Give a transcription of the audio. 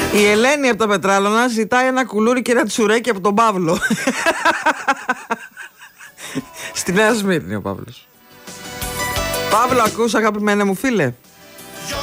Η Ελένη από τα Πετράλωνα ζητάει ένα κουλούρι και ένα τσουρέκι από τον Παύλο. Στη Νέα Σμύρνη ο Παύλος. Παύλο, ακούς αγαπημένα μου φίλε?